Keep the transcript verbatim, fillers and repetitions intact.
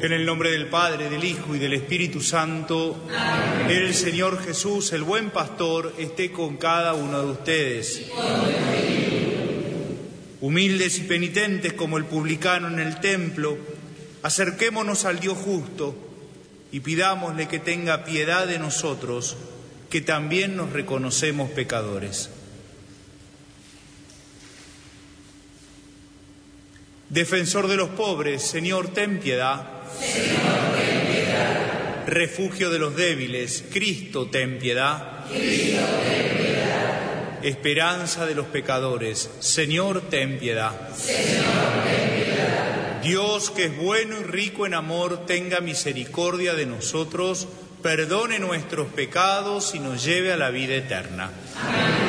En el nombre del Padre, del Hijo y del Espíritu Santo, amén. El Señor Jesús, el buen pastor, esté con cada uno de ustedes. Humildes y penitentes como el publicano en el templo, acerquémonos al Dios justo y pidámosle que tenga piedad de nosotros, que también nos reconocemos pecadores. Defensor de los pobres, Señor, ten piedad. Señor, ten piedad. Refugio de los débiles, Cristo, ten piedad. Cristo, ten piedad. Esperanza de los pecadores, Señor, ten piedad. Señor, ten piedad. Dios, que es bueno y rico en amor, tenga misericordia de nosotros, perdone nuestros pecados y nos lleve a la vida eterna. Amén.